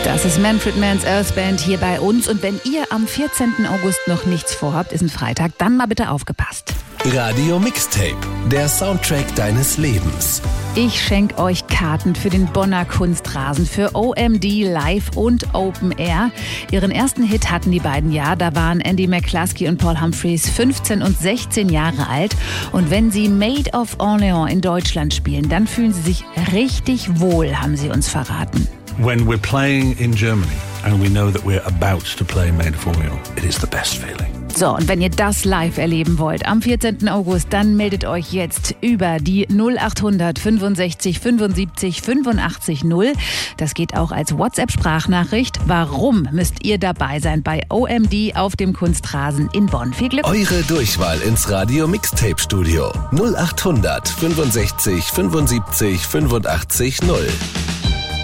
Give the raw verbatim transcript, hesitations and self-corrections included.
Das ist Manfred Mann's Earth Band hier bei uns. Und wenn ihr am vierzehnten August noch nichts vorhabt, ist ein Freitag, dann mal bitte aufgepasst. Radio Mixtape, der Soundtrack deines Lebens. Ich schenke euch Karten für den Bonner Kunstrasen, für O M D Live und Open Air. Ihren ersten Hit hatten die beiden ja. Da waren Andy McCluskey und Paul Humphreys fünfzehn und sechzehn Jahre alt. Und wenn sie Maid of Orleans in Deutschland spielen, dann fühlen sie sich richtig wohl, haben sie uns verraten. When we're playing in Germany and we know that we're about to play Maid of Orleans, it is the best feeling. So, und wenn ihr das live erleben wollt, am vierzehnten August, dann meldet euch jetzt über die null achthundert fünfundsechzig fünfundsiebzig fünfundachtzig null. Das geht auch als WhatsApp-Sprachnachricht. Warum müsst ihr dabei sein bei O M D auf dem Kunstrasen in Bonn? Viel Glück! Eure Durchwahl ins Radio Mixtape Studio null achthundert fünfundsechzig fünfundsiebzig fünfundachtzig null.